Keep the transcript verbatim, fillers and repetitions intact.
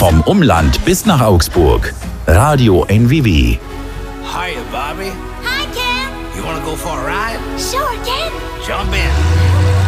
Vom Umland bis nach Augsburg. Radio N W W. Hiya, Bobby. Hi, Ken. You wanna go for a ride? Sure, Ken. Jump in.